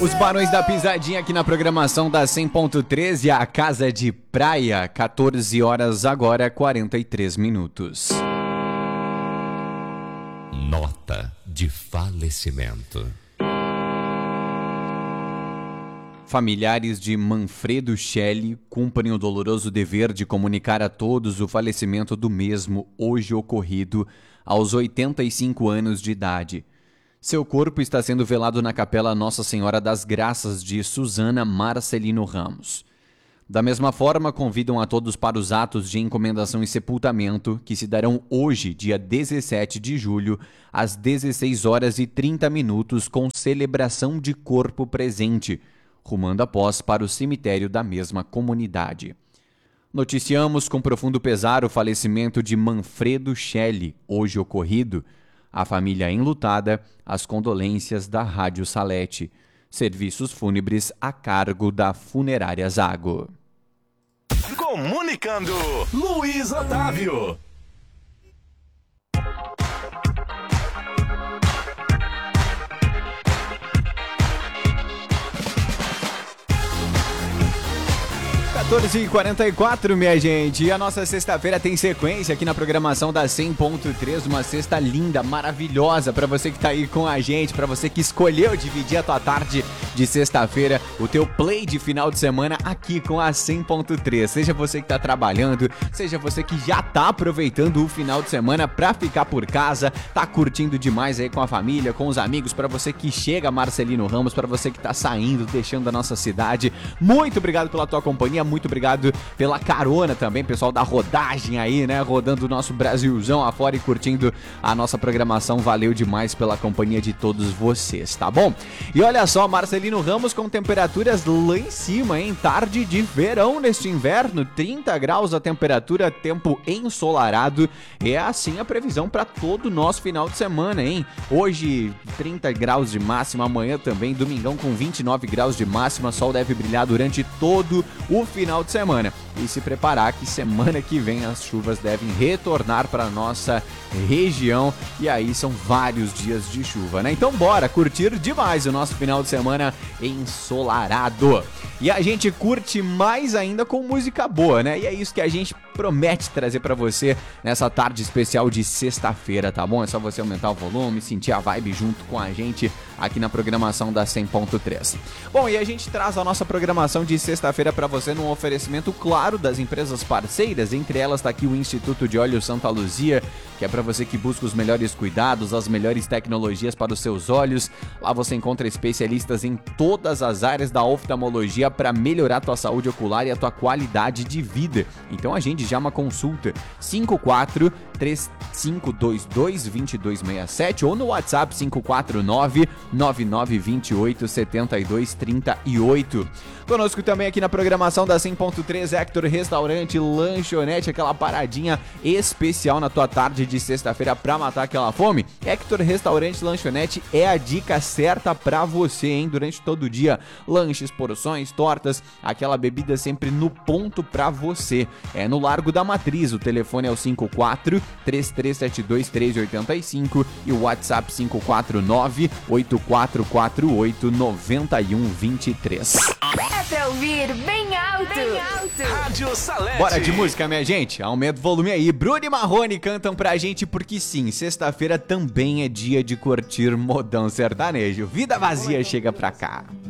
Os Barões da Pisadinha aqui na programação da 100.13, a Casa de Praia, 14 horas agora, 43 minutos. Nota de falecimento. Familiares de Manfredo Schelli cumprem o doloroso dever de comunicar a todos o falecimento do mesmo, hoje ocorrido, aos 85 anos de idade. Seu corpo está sendo velado na Capela Nossa Senhora das Graças de Suzana Marcelino Ramos. Da mesma forma, convidam a todos para os atos de encomendação e sepultamento, que se darão hoje, dia 17 de julho, às 16 horas e 30 minutos, com celebração de corpo presente, rumando após para o cemitério da mesma comunidade. Noticiamos com profundo pesar o falecimento de Manfredo Schelli, hoje ocorrido. A família enlutada, as condolências da Rádio Salete. Serviços fúnebres a cargo da Funerária Zago. Comunicando, Luiz Otávio. e 44, minha gente, e a nossa sexta-feira tem sequência aqui na programação da 100.3, uma sexta linda, maravilhosa pra você que tá aí com a gente, pra você que escolheu dividir a tua tarde de sexta-feira, o teu play de final de semana aqui com a 100.3, seja você que tá trabalhando, seja você que já tá aproveitando o final de semana pra ficar por casa, tá curtindo demais aí com a família, com os amigos, pra você que chega, Marcelino Ramos, pra você que tá saindo, deixando a nossa cidade, muito obrigado pela tua companhia, muito obrigado pela carona também, pessoal da rodagem aí, né? Rodando o nosso Brasilzão afora e curtindo a nossa programação. Valeu demais pela companhia de todos vocês, tá bom? E olha só, Marcelino Ramos com temperaturas lá em cima, hein? Tarde de verão neste inverno, 30 graus a temperatura, tempo ensolarado. É assim a previsão para todo o nosso final de semana, hein? Hoje, 30 graus de máxima, amanhã também, domingão com 29 graus de máxima, sol deve brilhar durante todo o final de semana. E se preparar que semana que vem as chuvas devem retornar para nossa região e aí são vários dias de chuva, né? Então bora curtir demais o nosso final de semana ensolarado. E a gente curte mais ainda com música boa, né? E é isso que a gente promete trazer pra você nessa tarde especial de sexta-feira, tá bom? É só você aumentar o volume, sentir a vibe junto com a gente aqui na programação da 100.3. Bom, e a gente traz a nossa programação de sexta-feira pra você num oferecimento claro das empresas parceiras, entre elas tá aqui o Instituto de Olhos Santa Luzia, que é pra você que busca os melhores cuidados, as melhores tecnologias para os seus olhos. Lá você encontra especialistas em todas as áreas da oftalmologia para melhorar a tua saúde ocular e a tua qualidade de vida. Então agende já uma consulta 54-3522-2267 ou no WhatsApp 549-9928-7238. Conosco também aqui na programação da 100.3, Hector Restaurante Lanchonete, aquela paradinha especial na tua tarde de sexta-feira pra matar aquela fome. Hector Restaurante Lanchonete é a dica certa pra você, hein? Durante todo o dia, lanches, porções, tortas, aquela bebida sempre no ponto pra você. É no Largo da Matriz, o telefone é o 54-3372-1385 e o WhatsApp 549-8448-9123. É pra ouvir bem alto. Rádio Salete. Bora de música, minha gente. Aumenta o volume aí. Bruno e Marrone cantam pra gente porque sim, sexta-feira também é dia de curtir modão sertanejo. Vida Vazia chega pra cá.